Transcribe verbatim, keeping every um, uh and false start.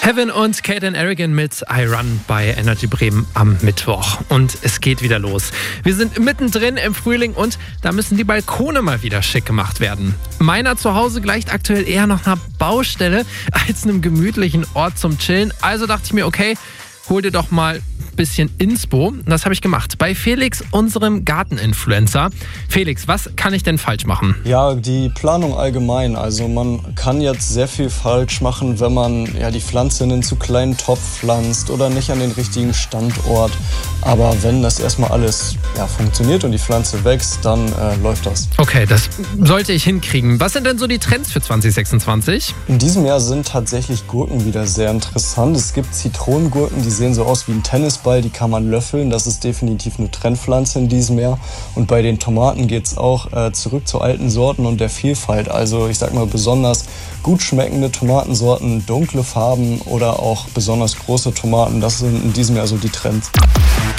Heaven und Kate and Arrogant mit I Run bei Energy Bremen am Mittwoch. Und es geht wieder los. Wir sind mittendrin im Frühling und da müssen die Balkone mal wieder schick gemacht werden. Meiner zu Hause gleicht aktuell eher noch einer Baustelle als einem gemütlichen Ort zum Chillen. Also dachte ich mir, okay, hol dir doch mal ein bisschen Inspo. Und das habe ich gemacht bei Felix, unserem Garteninfluencer. Felix, was kann ich denn falsch machen? Ja, die Planung allgemein. Also man kann jetzt sehr viel falsch machen, wenn man ja die Pflanze in einen zu kleinen Topf pflanzt oder nicht an den richtigen Standort. Aber wenn das erstmal alles ja, funktioniert und die Pflanze wächst, dann äh, läuft das. Okay, das sollte ich hinkriegen. Was sind denn so die Trends für zwanzig sechsundzwanzig? In diesem Jahr sind tatsächlich Gurken wieder sehr interessant. Es gibt Zitronengurken, die sehen so aus wie ein Tennisball, die kann man löffeln. Das ist definitiv eine Trendpflanze in diesem Jahr. Und bei den Tomaten geht es auch äh, zurück zu alten Sorten und der Vielfalt. Also ich sag mal besonders gut schmeckende Tomatensorten, dunkle Farben oder auch besonders große Tomaten. Das sind in diesem Jahr so die Trends.